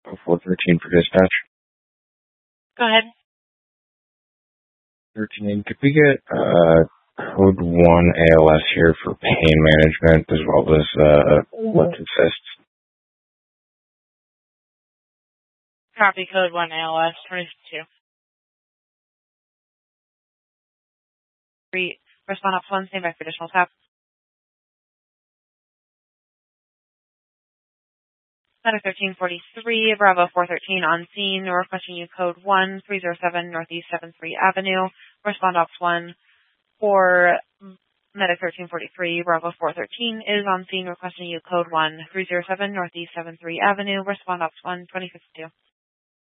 413 for dispatch. Go ahead. 13, could we get code 1 ALS here for pain management as well as left assist? Copy code 1 ALS 22. Respond up 1, stand by for additional tap. Center 1343, Bravo 413 on scene, requesting you code 1307 Northeast 73 Avenue. Respond Ops 1 for Medic 1343, Bravo 413 is on scene, requesting you code 1307 Northeast 73 Avenue. Respond Ops 1, 2052.